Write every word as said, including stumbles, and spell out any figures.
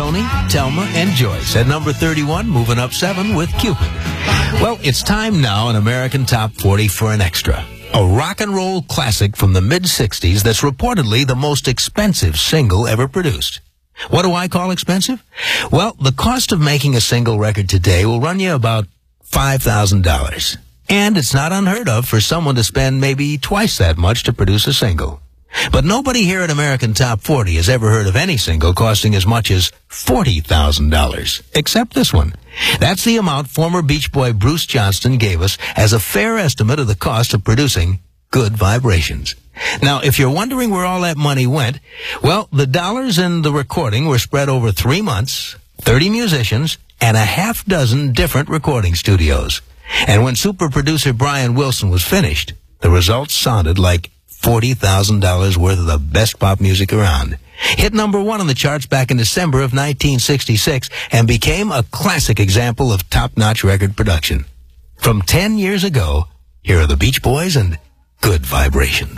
Joni, Thelma, and Joyce. At number thirty-one, moving up seven with Cupid. Well, it's time now in American Top forty for an extra. A rock and roll classic from the mid-sixties that's reportedly the most expensive single ever produced. What do I call expensive? Well, the cost of making a single record today will run you about five thousand dollars. And it's not unheard of for someone to spend maybe twice that much to produce a single. But nobody here at American Top forty has ever heard of any single costing as much as forty thousand dollars, except this one. That's the amount former Beach Boy Bruce Johnston gave us as a fair estimate of the cost of producing Good Vibrations. Now, if you're wondering where all that money went, well, the dollars in the recording were spread over three months, thirty musicians, and a half dozen different recording studios. And when super producer Brian Wilson was finished, the results sounded like forty thousand dollars worth of the best pop music around. Hit number one on the charts back in December of nineteen sixty-six and became a classic example of top-notch record production. From ten years ago, here are the Beach Boys and Good Vibrations.